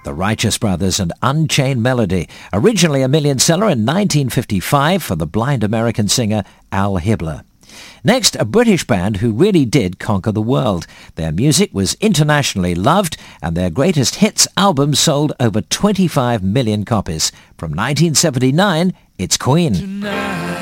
The Righteous Brothers and Unchained Melody, originally a million seller in 1955 for the blind American singer Al Hibbler. Next, a British band who really did conquer the world. Their music was internationally loved and their greatest hits album sold over 25 million copies. From 1979, it's Queen. Tonight.